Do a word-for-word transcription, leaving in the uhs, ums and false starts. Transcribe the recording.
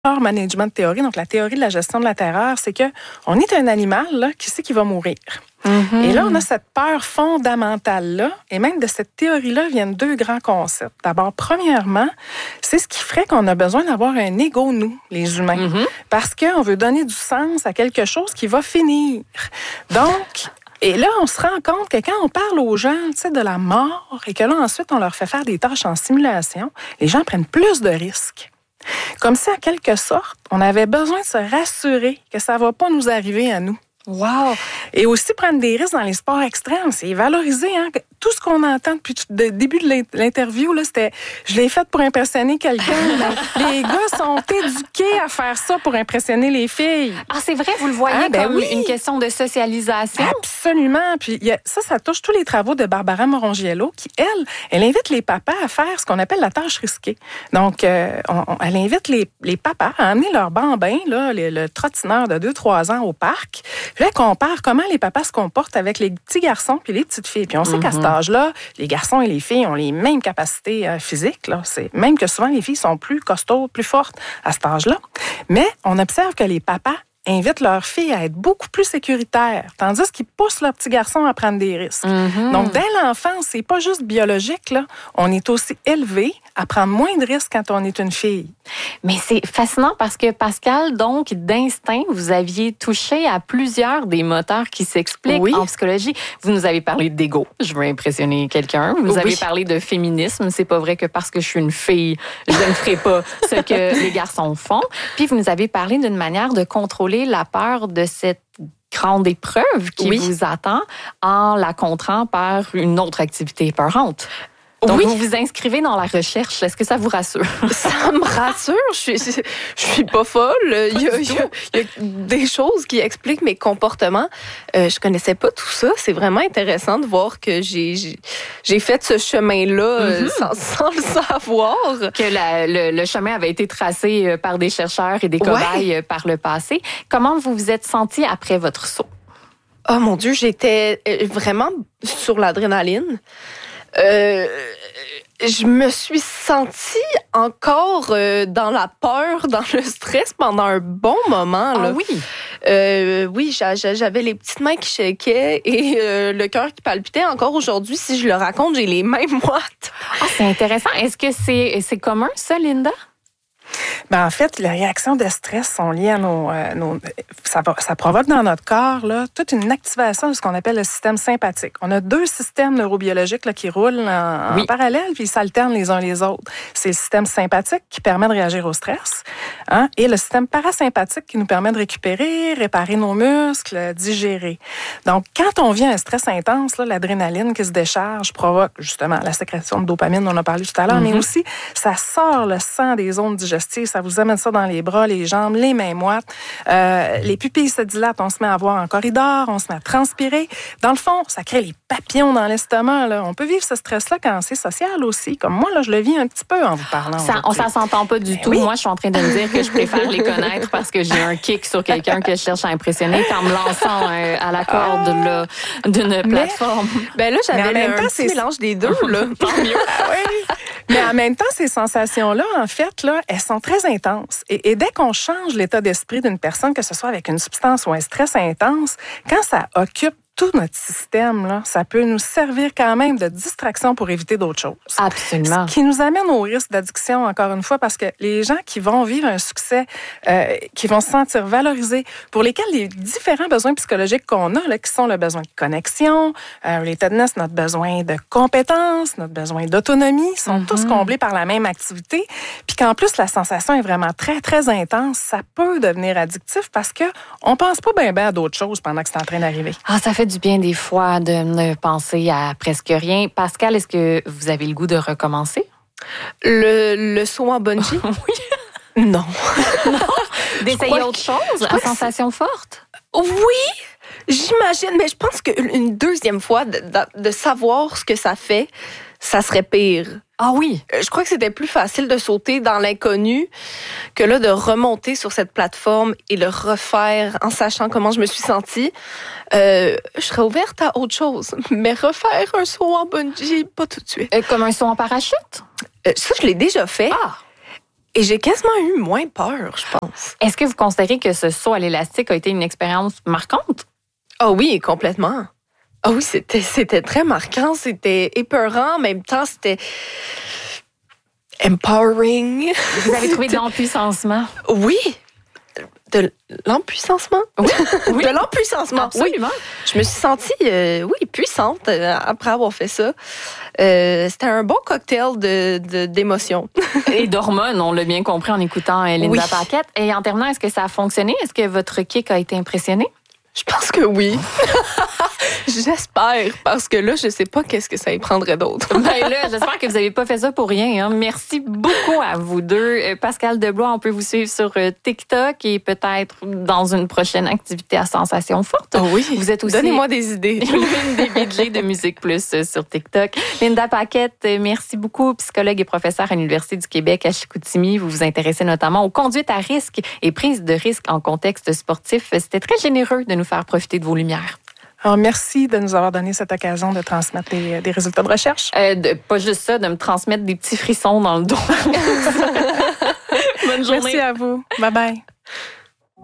management théorie, donc la théorie de la gestion de la terreur, c'est que on est un animal là, qui sait qu'il va mourir. Mm-hmm. Et là, on a cette peur fondamentale-là, et même de cette théorie-là viennent deux grands concepts. D'abord, premièrement, c'est ce qui ferait qu'on a besoin d'avoir un ego, nous, les humains, mm-hmm. parce qu'on veut donner du sens à quelque chose qui va finir. Donc, et là, on se rend compte que quand on parle aux gens, tu sais, de la mort, et que là, ensuite, on leur fait faire des tâches en simulation, les gens prennent plus de risques. Comme si, en quelque sorte, on avait besoin de se rassurer que ça ne va pas nous arriver à nous. Wow! Et aussi prendre des risques dans les sports extrêmes, c'est valoriser. Hein? Tout ce qu'on entend depuis le début de l'interview, là, c'était « je l'ai fait pour impressionner quelqu'un ». Les gars sont éduqués à faire ça pour impressionner les filles. Ah, c'est vrai, vous le voyez ah, ben comme oui. une question de socialisation? Absolument. Puis y a, ça, ça touche tous les travaux de Barbara Morongiello qui, elle, elle invite les papas à faire ce qu'on appelle la tâche risquée. Donc, euh, on, on, elle invite les, les papas à amener leur bambin, là, le, le trottineur de deux trois ans au parc. Puis là, elle compare comment les papas se comportent avec les petits garçons puis les petites filles. Puis on sait mm-hmm. qu'à cet âge-là, les garçons et les filles ont les mêmes capacités euh, physiques. Là. C'est, même que souvent, les filles sont plus costaudes, plus fortes à cet âge-là. Mais on observe que les papas invitent leurs filles à être beaucoup plus sécuritaires, tandis qu'ils poussent leurs petits garçons à prendre des risques. Mm-hmm. Donc, dès l'enfance, c'est pas juste biologique, là. On est aussi élevé à prendre moins de risques quand on est une fille. Mais c'est fascinant parce que, Pascal, donc, d'instinct, vous aviez touché à plusieurs des moteurs qui s'expliquent oui. en psychologie. Vous nous avez parlé d'ego, je veux impressionner quelqu'un. Vous nous oui. avez parlé de féminisme. C'est pas vrai que parce que je suis une fille, je ne ferai pas ce que les garçons font. Puis, vous nous avez parlé d'une manière de contrôler la peur de cette grande épreuve qui oui. vous attend en la contrant par une autre activité épeurante. Donc, oui. vous vous inscrivez dans la recherche. Est-ce que ça vous rassure? Ça me rassure. Je suis, je suis pas folle. Il y, a, il, y a, il y a des choses qui expliquent mes comportements. Euh, je connaissais pas tout ça. C'est vraiment intéressant de voir que j'ai, j'ai, j'ai fait ce chemin-là mm-hmm. sans, sans le savoir. Que la, le, le chemin avait été tracé par des chercheurs et des cobayes ouais. par le passé. Comment vous vous êtes senti après votre saut? Oh mon Dieu, j'étais vraiment sur l'adrénaline. Euh, je me suis sentie encore euh, dans la peur, dans le stress pendant un bon moment. Là. Ah oui? Euh, oui, j'avais les petites mains qui shakaient et euh, le cœur qui palpitait. Encore aujourd'hui, si je le raconte, j'ai les mains moites. Ah, c'est intéressant. Est-ce que c'est, c'est commun, ça, Linda? Ben, en fait, les réactions de stress sont liées à nos... Euh, nos ça, ça provoque dans notre corps là, toute une activation de ce qu'on appelle le système sympathique. On a deux systèmes neurobiologiques là, qui roulent en, oui. en parallèle, puis ils s'alternent les uns les autres. C'est le système sympathique qui permet de réagir au stress, hein, et le système parasympathique qui nous permet de récupérer, réparer nos muscles, digérer. Donc, quand on vit un stress intense, là, l'adrénaline qui se décharge provoque justement la sécrétion de dopamine, on en a parlé tout à l'heure, mm-hmm. mais aussi, ça sort le sang des zones digestives. Ça vous amène ça dans les bras, les jambes, les mains moites. Euh, les pupilles se dilatent, on se met à voir en corridor, on se met à transpirer. Dans le fond, ça crée les papillons dans l'estomac. Là. On peut vivre ce stress-là quand c'est social aussi. Comme moi, là, je le vis un petit peu en vous parlant. Ça, on ne s'entend pas du ben tout. Oui. Moi, je suis en train de me dire que je préfère les connaître parce que j'ai un kick sur quelqu'un que je cherche à impressionner qu'en me lançant euh, à la corde là, d'une plateforme. Mais, ben là, j'avais même un temps, petit c'est... mélange des deux. Là. Tant mieux. Ah, oui. Mais en même temps, ces sensations-là, en fait, là, elles sont très intenses. Et, et dès qu'on change l'état d'esprit d'une personne, que ce soit avec une substance ou un stress intense, quand ça occupe tout notre système, là, ça peut nous servir quand même de distraction pour éviter d'autres choses. Absolument. Ce qui nous amène au risque d'addiction, encore une fois, parce que les gens qui vont vivre un succès, euh, qui vont se sentir valorisés, pour lesquels les différents besoins psychologiques qu'on a, là, qui sont le besoin de connexion, euh, relatedness, notre besoin de compétence, notre besoin d'autonomie, sont mm-hmm. tous comblés par la même activité, puis qu'en plus, la sensation est vraiment très, très intense, ça peut devenir addictif parce que on pense pas bien ben à d'autres choses pendant que c'est en train d'arriver. Ah, ça fait du bien des fois de ne penser à presque rien. Pascal, est-ce que vous avez le goût de recommencer? Le, le saut en bungee? Oui. Non. Non? D'essayer autre chose? À sensation forte? Oui, j'imagine, mais je pense qu'une deuxième fois, de, de, de savoir ce que ça fait, ça serait pire. Ah oui? Je crois que c'était plus facile de sauter dans l'inconnu que là de remonter sur cette plateforme et le refaire en sachant comment je me suis sentie. Euh, je serais ouverte à autre chose, mais refaire un saut en bungee, pas tout de suite. Euh, comme un saut en parachute? Euh, ça, je l'ai déjà fait. Ah! Et j'ai quasiment eu moins peur, je pense. Est-ce que vous considérez que ce saut à l'élastique a été une expérience marquante? Ah oh oui, complètement. Ah oh oui, c'était, c'était très marquant, c'était épeurant, en même temps, c'était empowering. Vous avez trouvé de l'empuissancement? Oui. De l'empuissancement? Oui. oui. De l'empuissancement, absolument. Oui. Je me suis sentie, euh, oui, puissante euh, après avoir fait ça. Euh, c'était un bon cocktail de, de, d'émotions. Et d'hormones, on l'a bien compris en écoutant Linda oui. Paquette. Et en terminant, est-ce que ça a fonctionné? Est-ce que votre kick a été impressionné? Je pense que oui. J'espère, parce que là, je sais pas qu'est-ce que ça y prendrait d'autre. Ben là, j'espère que vous n'avez pas fait ça pour rien. Hein. Merci beaucoup à vous deux. Pascal Deblois, on peut vous suivre sur TikTok et peut-être dans une prochaine activité à sensation forte. Oh oui, vous êtes aussi donnez-moi des idées. L'une des V J de Musique Plus sur TikTok. Linda Paquette, merci beaucoup, psychologue et professeure à l'Université du Québec à Chicoutimi. Vous vous intéressez notamment aux conduites à risque et prise de risque en contexte sportif. C'était très généreux de nous faire profiter de vos lumières. Alors, merci de nous avoir donné cette occasion de transmettre des, des résultats de recherche. Euh, de, pas juste ça, de me transmettre des petits frissons dans le dos. Bonne journée. Merci à vous. Bye bye.